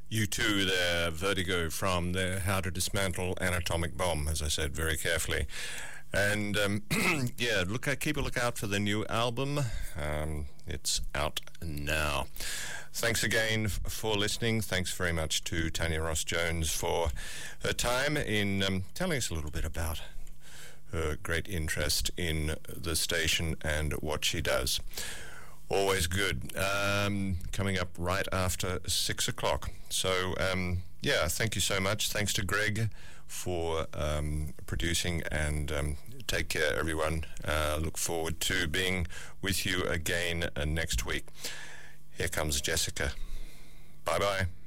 U2 there, Vertigo from the How to Dismantle an Atomic Bomb, as I said very carefully. And yeah, keep a lookout for the new album. It's out now. Thanks again for listening. Thanks very much to Tanya Ross-Jones for her time in telling us a little bit about her great interest in the station and what she does. Always good. Coming up right after 6 o'clock. So, yeah, thank you so much. Thanks to Greg for producing, and take care, everyone. Look forward to being with you again next week. Here comes Jessica. Bye-bye.